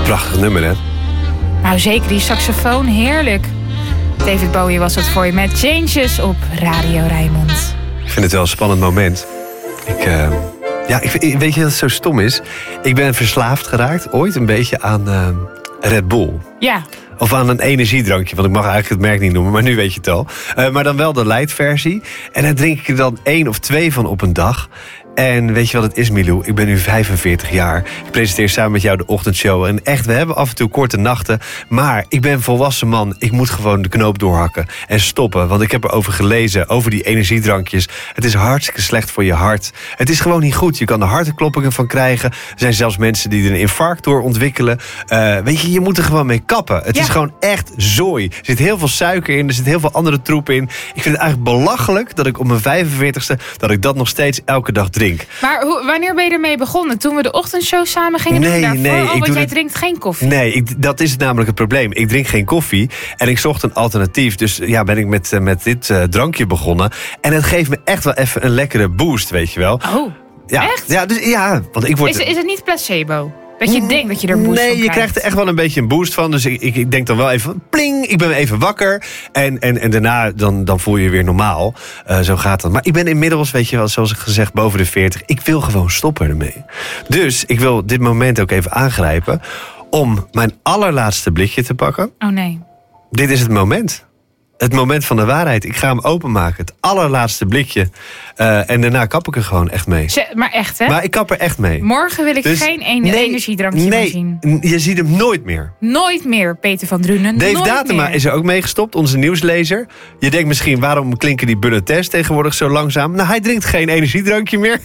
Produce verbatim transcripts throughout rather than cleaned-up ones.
Prachtig nummer, hè? Nou, zeker. Die saxofoon, heerlijk. David Bowie was het voor je met Changes op Radio Rijnmond. Ik vind het wel een spannend moment. Ik, uh, ja, ik, weet je dat het zo stom is? Ik ben verslaafd geraakt, ooit een beetje, aan uh, Red Bull. Ja. Of aan een energiedrankje, want ik mag eigenlijk het merk niet noemen, maar nu weet je het al. Uh, maar dan wel de light versie. En daar drink ik er dan één of twee van op een dag. En weet je wat het is, Milou? Ik ben nu vijfenveertig jaar. Ik presenteer samen met jou de ochtendshow. En echt, we hebben af en toe korte nachten. Maar ik ben een volwassen man. Ik moet gewoon de knoop doorhakken en stoppen. Want ik heb erover gelezen, over die energiedrankjes. Het is hartstikke slecht voor je hart. Het is gewoon niet goed. Je kan er hartenkloppingen van krijgen. Er zijn zelfs mensen die er een infarct door ontwikkelen. Uh, weet je, je moet er gewoon mee kappen. Het ja. is gewoon echt zooi. Er zit heel veel suiker in. Er zit heel veel andere troep in. Ik vind het eigenlijk belachelijk dat ik op mijn vijfenveertigste... dat ik dat nog steeds elke dag drink. Maar hoe, wanneer ben je ermee begonnen? Toen we de ochtendshow samen gingen nee, doen? Daarvoor nee, al, want jij het... drinkt geen koffie. Nee, ik, dat is namelijk het probleem. Ik drink geen koffie en ik zocht een alternatief. Dus ja, ben ik met, uh, met dit uh, drankje begonnen. En het geeft me echt wel even een lekkere boost, weet je wel. Oh, ja, echt? Ja, dus, ja want ik word... Is, is het niet placebo? Dat je denkt dat je er boost nee, van je krijgt er echt wel een beetje een boost van. Dus ik, ik, ik denk dan wel even, pling, ik ben even wakker. En, en, en daarna dan, dan voel je je weer normaal. Uh, zo gaat dat. Maar ik ben inmiddels, weet je wel, zoals ik gezegd, boven de veertig. Ik wil gewoon stoppen ermee. Dus ik wil dit moment ook even aangrijpen om mijn allerlaatste blikje te pakken. Oh nee. Dit is het moment. Het moment van de waarheid. Ik ga hem openmaken. Het allerlaatste blikje. Uh, en daarna kap ik er gewoon echt mee. Z- maar echt, hè? Maar ik kap er echt mee. Morgen wil ik dus, geen een- nee, energiedrankje nee, meer zien. Je ziet hem nooit meer. Nooit meer, Peter van Drunen. Dave nooit Datema meer. is er ook mee gestopt, onze nieuwslezer. Je denkt misschien, waarom klinken die bulletins tegenwoordig zo langzaam? Nou, hij drinkt geen energiedrankje meer.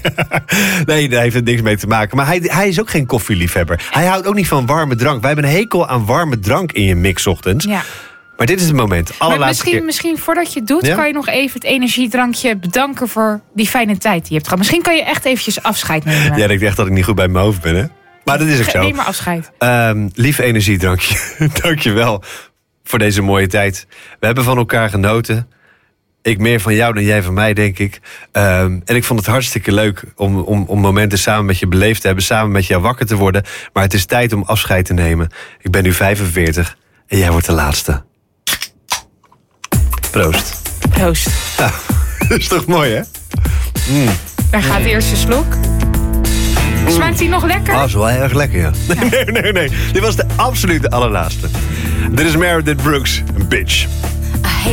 Nee, daar heeft het niks mee te maken. Maar hij, hij is ook geen koffieliefhebber. Hij houdt ook niet van warme drank. Wij hebben een hekel aan warme drank in je mix ochtends. Ja. Maar dit is het moment. Maar misschien, keer. misschien voordat je het doet, Ja? kan je nog even het energiedrankje bedanken voor die fijne tijd die je hebt gehad. Misschien kan je echt eventjes afscheid nemen. Jij denkt echt dat ik niet goed bij mijn hoofd ben, hè? Maar dat is ook zo. Neem maar afscheid. Um, lief energiedrankje, dank je wel voor deze mooie tijd. We hebben van elkaar genoten. Ik meer van jou dan jij van mij, denk ik. Um, en ik vond het hartstikke leuk om, om, om momenten samen met je beleefd te hebben. Samen met jou wakker te worden. Maar het is tijd om afscheid te nemen. Ik ben nu vijfenveertig en jij wordt de laatste. Proost. Proost. Ja, dat is toch mooi, hè? Mm. Daar gaat de eerste slok. Smaakt hij nog lekker? Ah, oh, is wel heel erg lekker, ja. ja. Nee, nee, nee. Dit was de absolute allerlaatste. Dit is Meredith Brooks, een bitch.